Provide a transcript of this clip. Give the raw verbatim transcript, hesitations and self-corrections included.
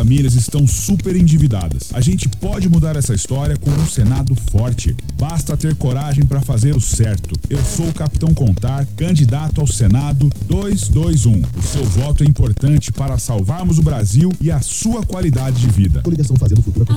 famílias estão super endividadas. A gente pode mudar essa história com um Senado forte. Basta ter coragem para fazer o certo. Eu sou o Capitão Contar, candidato ao Senado dois dois um. O seu voto é importante para salvarmos o Brasil e a sua qualidade de vida. Coligação Fazendo Futuro.